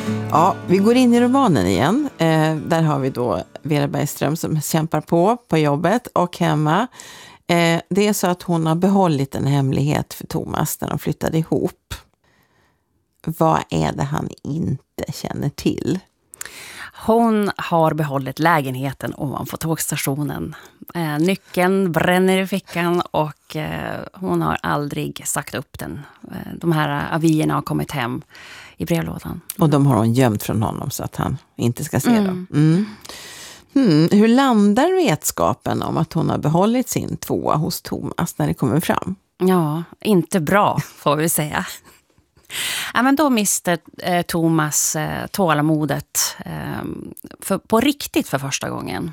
Ja, vi går in i romanen igen. Där har vi då Vera Bergström som kämpar på jobbet och hemma. Det är så att hon har behållit en hemlighet för Thomas när de flyttade ihop. Vad är det han inte känner till? Hon har behållit lägenheten ovanför tågstationen. Nyckeln bränner i fickan och hon har aldrig sagt upp den. De här avierna har kommit hem i brevlådan. Och de har hon gömt från honom så att han inte ska se dem. Hur landar vetskapen om att hon har behållit sin tvåa hos Thomas när det kommer fram? Ja, inte bra får vi säga. Ja, men då mister Thomas tålamodet på riktigt för första gången.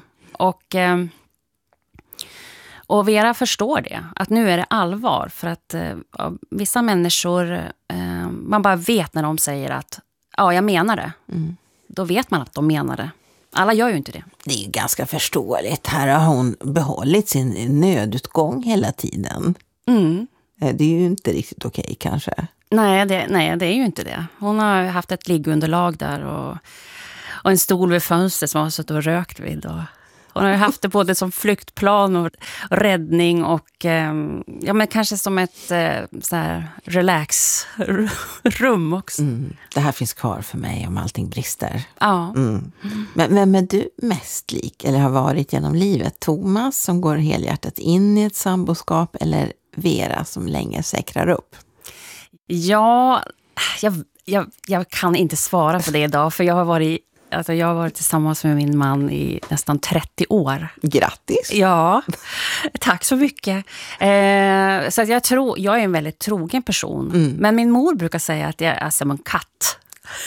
Och Vera förstår det, att nu är det allvar. För att vissa människor, man bara vet när de säger att ja, jag menar det. Då vet man att de menar det. Alla gör ju inte det. Det är ju ganska förståeligt. Här har hon behållit sin nödutgång hela tiden. Det är ju inte riktigt okej kanske. Nej, det är ju inte det. Hon har haft ett liggunderlag där och en stol vid fönstret som hon har suttit och rökt vid. Och hon har ju haft det både som flyktplan och räddning och ja, men kanske som ett så här relaxrum också. Det här finns kvar för mig om allting brister. Ja. Men vem är du mest lik eller har varit genom livet? Thomas som går helhjärtat in i ett samboskap eller Vera som länge säkrar upp? Ja, jag kan inte svara på det idag för jag har varit tillsammans med min man i nästan 30 år. Grattis! Ja, tack så mycket. Så att jag är en väldigt trogen person. Men min mor brukar säga att jag är som en katt.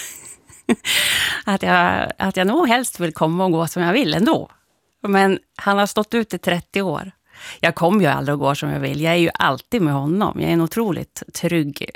att jag nog helst vill komma och gå som jag vill ändå. Men han har stått ut i 30 år. Jag kommer ju aldrig att gå som jag vill. Jag är ju alltid med honom. Jag är en otroligt trygg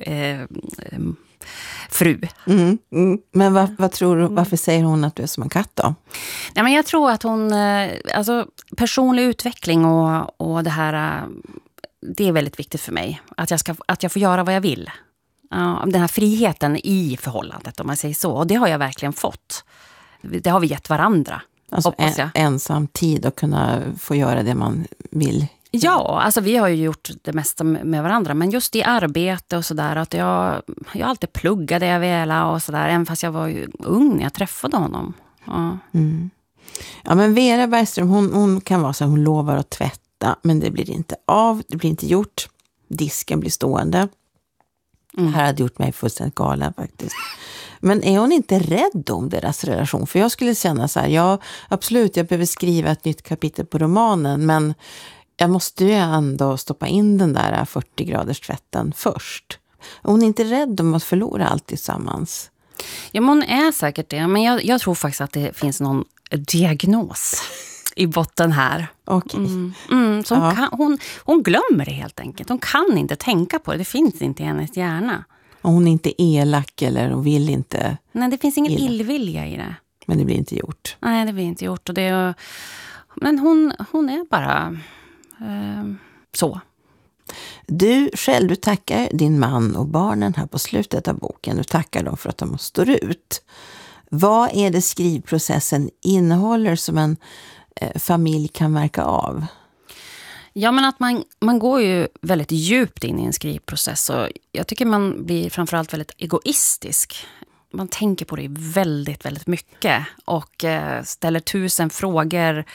fru. Men vad tror du, varför säger hon att du är som en katt då? Nej, men jag tror att hon, alltså personlig utveckling och det här, det är väldigt viktigt för mig. Att jag får göra vad jag vill. Den här friheten i förhållandet, om man säger så. Och det har jag verkligen fått. Det har vi gett varandra. Alltså ensam tid och kunna få göra det man vill. Ja, alltså vi har ju gjort det mesta med varandra. Men just i arbete och sådär, att jag alltid pluggade jag ville och sådär. Även fast jag var ju ung när jag träffade honom. Ja, ja men Vera Bergström, hon kan vara så att hon lovar att tvätta. Men det blir inte av, det blir inte gjort. Disken blir stående. Det här hade gjort mig fullständigt galen faktiskt. Men är hon inte rädd om deras relation? För jag skulle känna så här, ja absolut, jag behöver skriva ett nytt kapitel på romanen. Men jag måste ju ändå stoppa in den där 40 graders tvätten först. Är hon inte rädd om att förlora allt tillsammans? Ja, men hon är säkert det. Men jag tror faktiskt att det finns någon diagnos i botten här. Okej. Så hon glömmer det helt enkelt. Hon kan inte tänka på det. Det finns inte i hennes hjärna. Och hon är inte elak eller hon vill inte... Nej, det finns ingen illvilja i det. Men det blir inte gjort. Nej, det blir inte gjort. Och men hon är bara så. Du tackar din man och barnen här på slutet av boken. Du tackar dem för att de står ut. Vad är det skrivprocessen innehåller som en familj kan märka av? Ja, men att man går ju väldigt djupt in i en skrivprocess och jag tycker man blir framförallt väldigt egoistisk. Man tänker på det väldigt, väldigt mycket och ställer 1000 frågor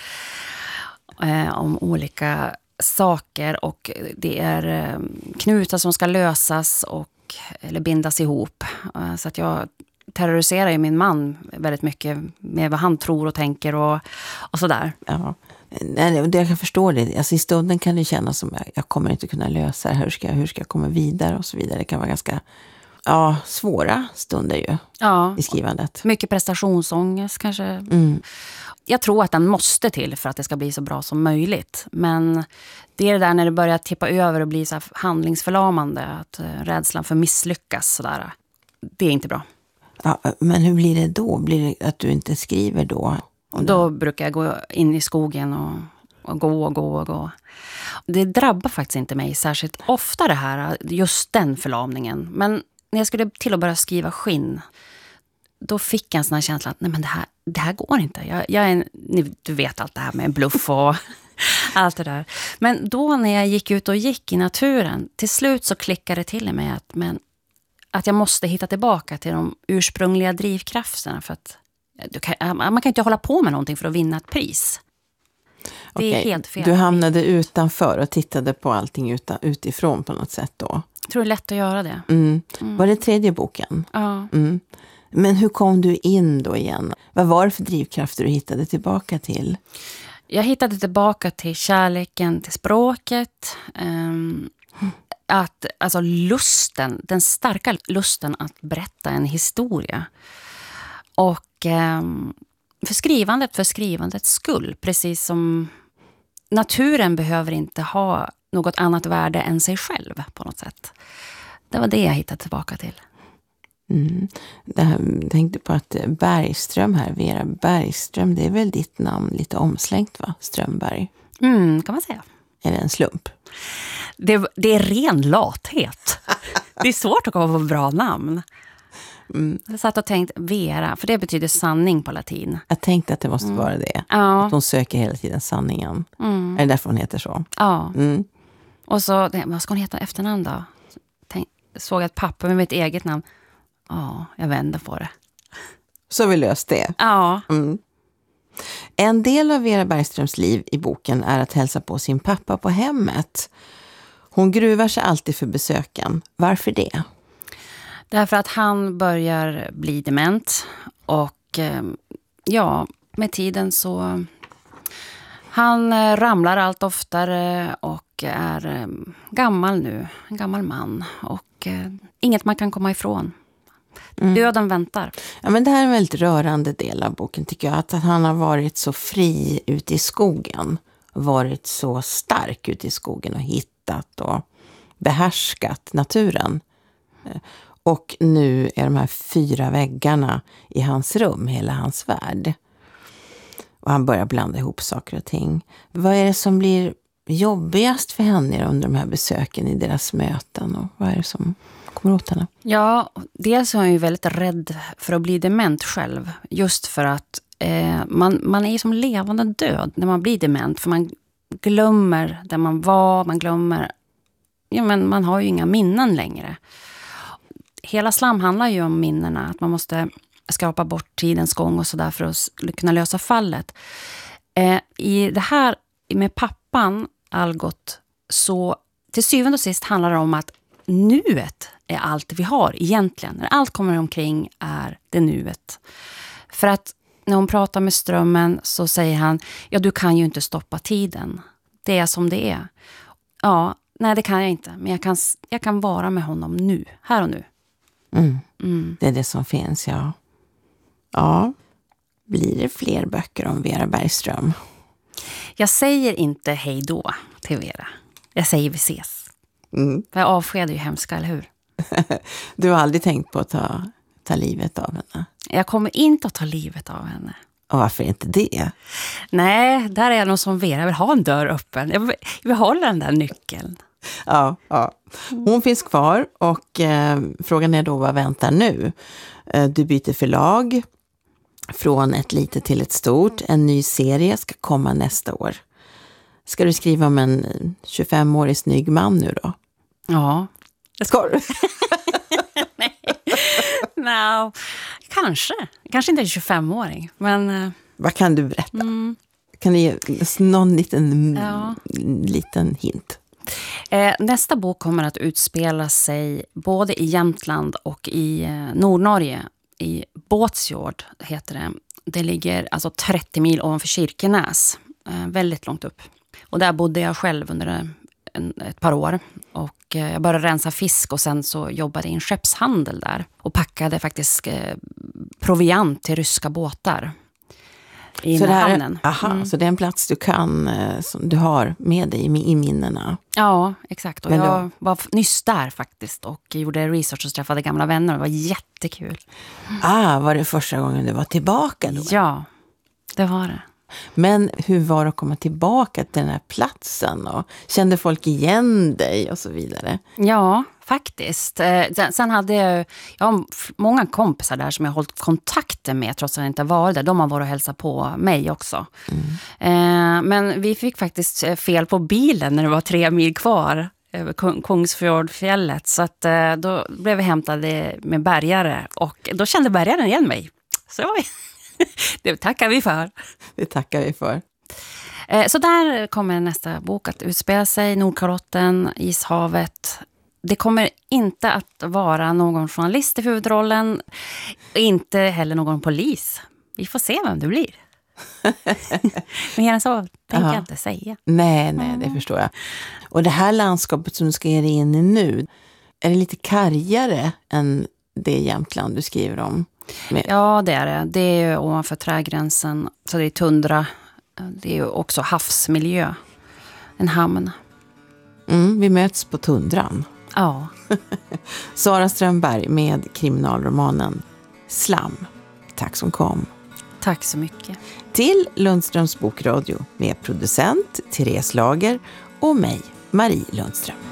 om olika saker och det är knutar som ska lösas eller bindas ihop. Så att jag terroriserar ju min man väldigt mycket med vad han tror och tänker och sådär. Ja. Jag kan förstå det. Alltså i stunden kan det kännas som jag kommer inte kunna lösa det. Hur ska jag komma vidare och så vidare. Det kan vara ganska svåra stunder ju i skrivandet. Mycket prestationsångest kanske. Jag tror att den måste till för att det ska bli så bra som möjligt. Men det är det där när det börjar tippa över och bli så här handlingsförlamande. Att rädslan för misslyckas sådär. Det är inte bra. Ja, men hur blir det då? Blir det att du inte skriver då? Då brukar jag gå in i skogen och gå. Det drabbar faktiskt inte mig särskilt ofta det här, just den förlamningen. Men när jag skulle till att börja skriva skinn, då fick jag en sån här känsla att nej, men det här går inte. Du vet allt det här med bluff och allt det där. Men då när jag gick ut och gick i naturen, till slut så klickade det till i mig att jag måste hitta tillbaka till de ursprungliga drivkrafterna. För att man kan inte hålla på med någonting för att vinna ett pris. Det är helt fel. Du hamnade utanför och tittade på allting utifrån på något sätt då. Jag tror det är lätt att göra det. Var det tredje boken? Ja. Men hur kom du in då igen? Vad var det för drivkrafter du hittade tillbaka till? Jag hittade tillbaka till kärleken till språket. Alltså lusten, den starka lusten att berätta en historia. Och för skrivandets skull. Precis som naturen behöver inte ha något annat värde än sig själv på något sätt. Det var det jag hittade tillbaka till. Jag tänkte på att Bergström här, Vera Bergström, det är väl ditt namn lite omslängt va? Strömberg. Kan man säga. Är det en slump? Det är ren lathet. Det är svårt att komma på bra namn. Jag satt och tänkte Vera, för det betyder sanning på latin. Jag tänkte att det måste vara det. Ja. Att hon söker hela tiden sanningen. Är det därför hon heter så? Ja. Och så, vad ska hon heta efternamn då? Såg ett papper med mitt eget namn. Ja, jag vänder på det. Så vi löst det. Ja. En del av Vera Bergströms liv i boken är att hälsa på sin pappa på hemmet. Hon gruvar sig alltid för besöken. Varför det? Därför att han börjar bli dement. Och med tiden så... Han ramlar allt oftare och är gammal nu. En gammal man. Och inget man kan komma ifrån. Döden väntar. Ja, men det här är en väldigt rörande del av boken tycker jag. Att han har varit så fri ute i skogen. Varit så stark ute i skogen och hittat och behärskat naturen. Och nu är de här 4 väggarna i hans rum, hela hans värld. Och han börjar blanda ihop saker och ting. Vad är det som blir jobbigast för henne under de här besöken i deras möten? Och vad är det som kommer åt henne? Ja, dels är han ju väldigt rädd för att bli dement själv. Just för att man är ju som levande död när man blir dement. För man glömmer där man var, man glömmer... Ja, men man har ju inga minnen längre. Hela slam handlar ju om minnena. Att man måste skrapa bort tidens gång och sådär för att kunna lösa fallet. I det här med pappan Algot så till syvende och sist handlar det om att nuet är allt vi har egentligen. När allt kommer omkring är det nuet. För att när hon pratar med strömmen så säger han, ja du kan ju inte stoppa tiden. Det är som det är. Ja, nej det kan jag inte. Men jag kan vara med honom nu, här och nu. Det är det som finns, ja. Ja, blir det fler böcker om Vera Bergström? Jag säger inte hej då till Vera. Jag säger vi ses. För jag avskedar ju hemska, eller hur? Du har aldrig tänkt på att ta livet av henne? Jag kommer inte att ta livet av henne. Och varför inte det? Nej, där är jag nog som Vera. Jag vill ha en dörr öppen. Jag vill hålla den där nyckeln. Ja. Hon finns kvar och frågan är då vad väntar nu? Du byter förlag från ett litet till ett stort. En ny serie ska komma nästa år. Ska du skriva om en 25-årig snygg man nu då? Ja. Ska du? Nej. Kanske inte en 25-åring. Men... Vad kan du berätta? Kan du ge någon liten hint? Nästa bok kommer att utspela sig både i Jämtland och i Nordnorge. I Båtsjord heter det. Det ligger alltså 30 mil ovanför Kirkenäs. Väldigt långt upp. Och där bodde jag själv under ett par år. Och jag började rensa fisk och sen så jobbade jag i en skeppshandel där. Och packade faktiskt proviant till ryska båtar. I hamnen. Så det är en plats du kan, som du har med dig i minnena. Ja, exakt. Och jag var nyss där faktiskt och gjorde research och träffade gamla vänner. Det var jättekul. Var det första gången du var tillbaka då? Ja, det var det. Men hur var det att komma tillbaka till den här platsen? Och kände folk igen dig och så vidare? Ja, faktiskt. Sen hade jag många kompisar där som jag har hållit kontakten med trots att jag inte varit där. De har varit och hälsat på mig också. Men vi fick faktiskt fel på bilen när det var 3 mil kvar över Kungsfjordfjället. Så att, då blev vi hämtade med bärgare och då kände bärgaren igen mig. Så det tackar vi för. Det tackar vi för. Så där kommer nästa bok att utspela sig. Nordkalotten, Ishavet. Det kommer inte att vara någon journalist i huvudrollen. Inte heller någon polis. Vi får se vem det blir. Men gärna så tänker jag inte säga. Nej, det förstår jag. Och det här landskapet som du ska ge dig in i nu, är det lite kargare än det Jämtland du skriver om? Ja, det är det. Det är ovanför trägränsen. Så det är tundra. Det är också havsmiljö. En hamn. Vi möts på tundran. Ja. Sara Strömberg med kriminalromanen Slam. Tack som kom. Tack så mycket. Till Lundströms bokradio med producent Therese Lager och mig, Marie Lundström.